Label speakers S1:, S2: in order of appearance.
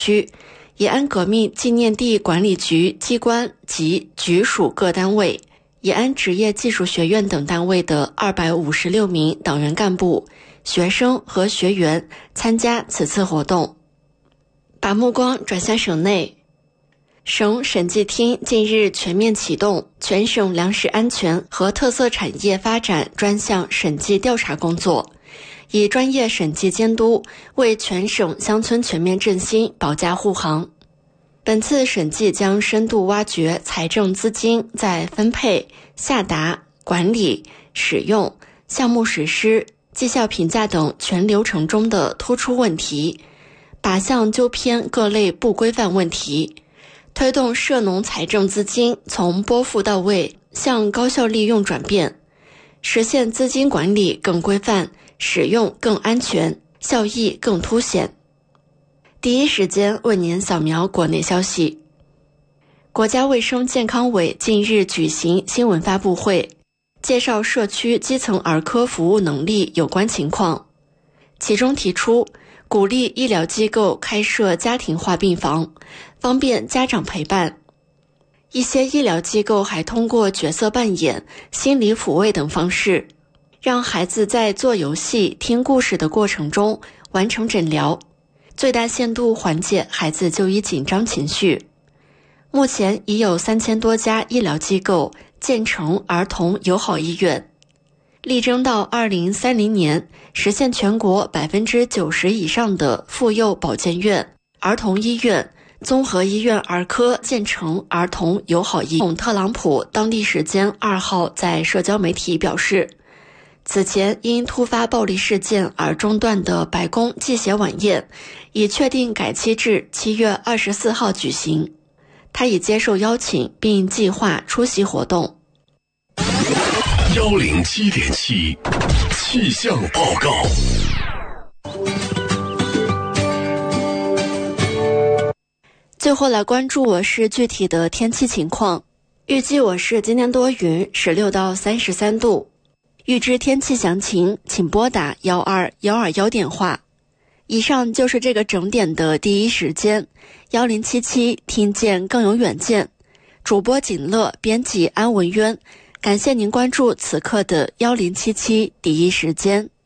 S1: 区，延安革命纪念地管理局机关及局属各单位、延安职业技术学院等单位的256名党员干部、学生和学员参加此次活动。把目光转向省内，省审计厅近日全面启动全省粮食安全和特色产业发展专项审计调查工作，以专业审计监督为全省乡村全面振兴保驾护航。本次审计将深度挖掘财政资金在分配、下达、管理、使用、项目实施、绩效评价等全流程中的突出问题，靶向纠偏各类不规范问题，推动涉农财政资金从拨付到位向高效利用转变，实现资金管理更规范，使用更安全，效益更凸显。第一时间为您扫描国内消息。国家卫生健康委近日举行新闻发布会，介绍社区基层儿科服务能力有关情况，其中提出鼓励医疗机构开设家庭化病房，方便家长陪伴。一些医疗机构还通过角色扮演、心理抚慰等方式，让孩子在做游戏、听故事的过程中完成诊疗，最大限度缓解孩子就医紧张情绪。目前已有3000多家医疗机构建成儿童友好医院，力争到2030年实现全国90%以上的妇幼保健院、儿童医院、综合医院儿科建成儿童友好医院。特朗普当地时间2号在社交媒体表示，此前因突发暴力事件而中断的白宫祭血晚宴已确定改期至7月24号举行，他已接受邀请并计划出席活动。
S2: 107.7气象报告。
S1: 最后来关注我市具体的天气情况。预计我市今天多云，16到33度。预知天气详情，请拨打12121电话。以上就是这个整点的第一时间，1077听见更有远见。主播锦乐，编辑安文渊。感谢您关注此刻的1077第一时间。